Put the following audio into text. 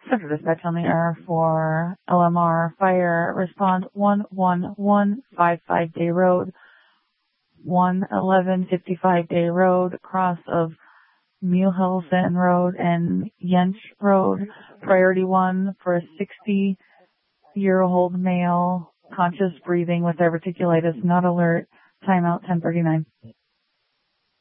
Central Dispatch on the air for LMR Fire. Respond 11155 Day Road, 11155 Day Road, cross of Mulehilsen Road and Yench Road. Priority 1 for a 60-year-old male, conscious breathing with diverticulitis, not alert. Timeout 10:39.